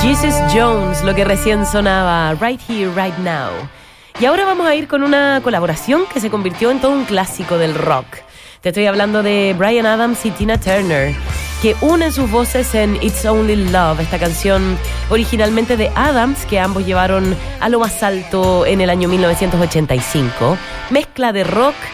Jesus Jones, lo que recién sonaba, Right Here, Right Now. Y ahora vamos a ir con una colaboración que se convirtió en todo un clásico del rock. Te estoy hablando de Bryan Adams y Tina Turner, que unen sus voces en It's Only Love, esta canción originalmente de Adams, que ambos llevaron a lo más alto en el año 1985. Mezcla de rock